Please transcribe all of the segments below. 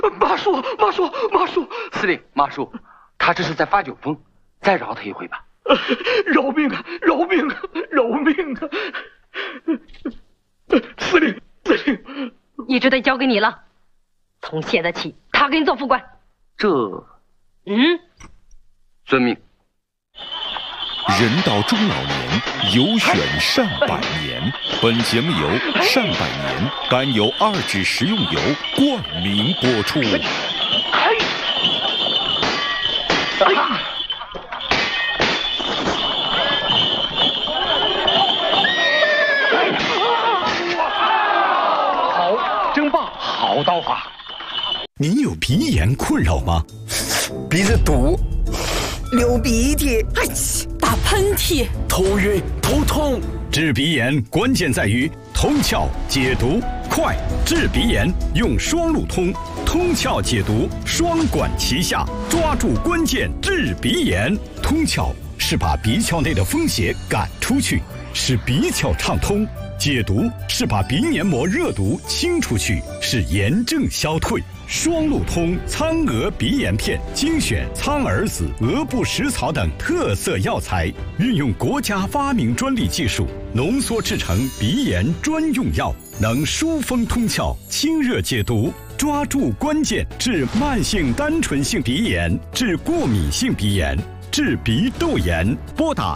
马叔， 司令，马叔，他这是在发酒疯，再饶他一回吧。 饶命啊！司令， 一直得交给你了。从现在起，他给你做副官。 遵命。 人到中老年，有选善百年。本节目由善百年甘油2酯食用油冠名播出。 好，真棒，好刀法。 您有鼻炎困扰吗？ 鼻子堵，流鼻涕， 打喷嚏， 头晕头痛。 治鼻炎关键在于通窍解毒快，治鼻炎用双路通，通窍解毒双管齐下，抓住关键治鼻炎。通窍是把鼻窍内的风邪赶出去，使鼻窍畅通；解毒是把鼻黏膜热毒清出去，使炎症消退。双路通苍蛾鼻炎片精选苍耳子、鹅不食草等特色药材，运用国家发明专利技术浓缩制成鼻炎专用药，能疏风通窍、清热解毒，抓住关键治慢性单纯性鼻炎、治过敏性鼻炎、治鼻窦炎。拨打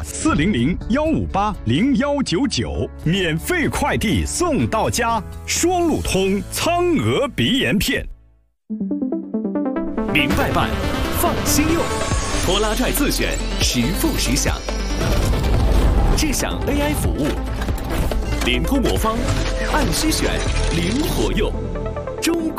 400-158-0199，免费快递送到家。双路通苍蛾鼻炎片。 明白办，放心用，拖拉拽自选，实付实享，智享 AI 服务，联通魔方，按需选，灵活用。